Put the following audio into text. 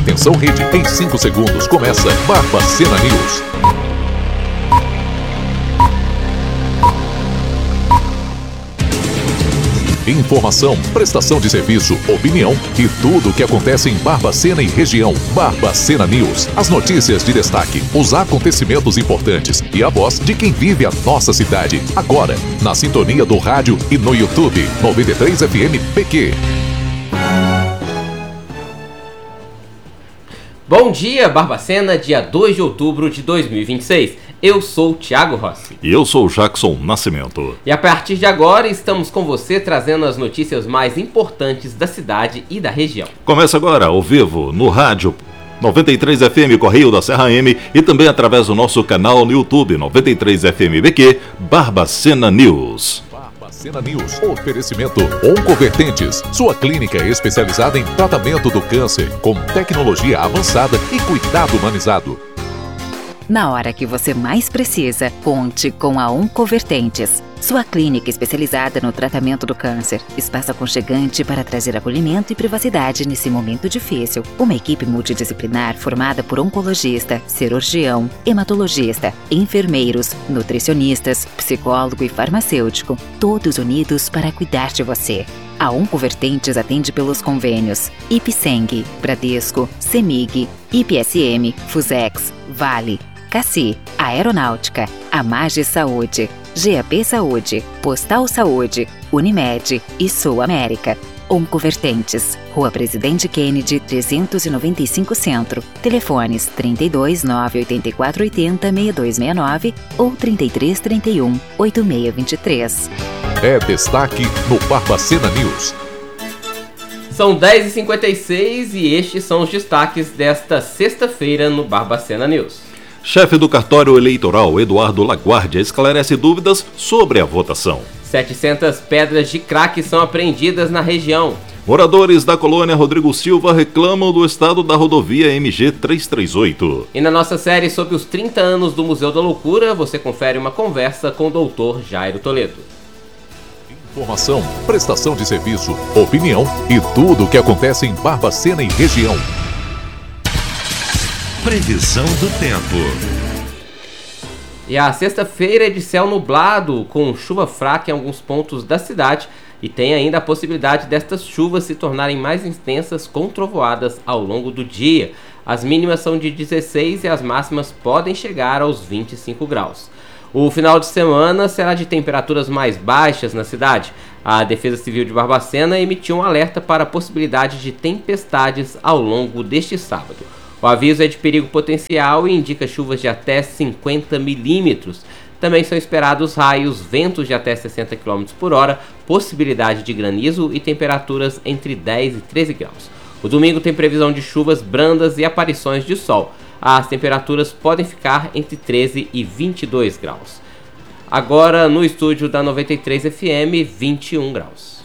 Atenção rede, em 5 segundos começa Barbacena News. Informação, prestação de serviço, opinião e tudo o que acontece em Barbacena e região. Barbacena News. As notícias de destaque, os acontecimentos importantes e a voz de quem vive a nossa cidade. Agora, na sintonia do rádio e no YouTube. 93 FM PQ. Bom dia, Barbacena, dia 2 de outubro de 2026. Eu sou o Thiago Rossi. E eu sou o Jackson Nascimento. E a partir de agora estamos com você trazendo as notícias mais importantes da cidade e da região. Começa agora, ao vivo, no rádio 93 FM Correio da Serra M e também através do nosso canal no YouTube 93 FM BQ, Barbacena News. Barbacena News. Oferecimento Oncovertentes, sua clínica especializada em tratamento do câncer, com tecnologia avançada e cuidado humanizado. Na hora que você mais precisa, conte com a Oncovertentes, sua clínica especializada no tratamento do câncer. Espaço aconchegante para trazer acolhimento e privacidade nesse momento difícil. Uma equipe multidisciplinar formada por oncologista, cirurgião, hematologista, enfermeiros, nutricionistas, psicólogo e farmacêutico, todos unidos para cuidar de você. A Oncovertentes atende pelos convênios Ipseng, Bradesco, Semig, IPSM, Fusex, Vale, Cassi, Aeronáutica, Amage Saúde, GAP Saúde, Postal Saúde, Unimed e Sul América. Oncovertentes, Rua Presidente Kennedy, 395 Centro. Telefones 32 984 80 6269 ou 33 31 8623. É destaque no Barbacena News. São 10h56 e estes são os destaques desta sexta-feira no Barbacena News. Chefe do cartório eleitoral, Eduardo Laguardia, esclarece dúvidas sobre a votação. 700 pedras de crack são apreendidas na região. Moradores da colônia Rodrigo Silva reclamam do estado da rodovia MG 338. E na nossa série sobre os 30 anos do Museu da Loucura, você confere uma conversa com o Dr. Jairo Toledo. Informação, prestação de serviço, opinião e tudo o que acontece em Barbacena e região. Previsão do tempo. E a sexta-feira é de céu nublado, com chuva fraca em alguns pontos da cidade, e tem ainda a possibilidade destas chuvas se tornarem mais intensas com trovoadas ao longo do dia. As mínimas são de 16 e as máximas podem chegar aos 25 graus. O final de semana será de temperaturas mais baixas na cidade. A Defesa Civil de Barbacena emitiu um alerta para a possibilidade de tempestades ao longo deste sábado. O aviso é de perigo potencial e indica chuvas de até 50 milímetros. Também são esperados raios, ventos de até 60 km por hora, possibilidade de granizo e temperaturas entre 10 e 13 graus. O domingo tem previsão de chuvas brandas e aparições de sol. As temperaturas podem ficar entre 13 e 22 graus. Agora no estúdio da 93 FM, 21 graus.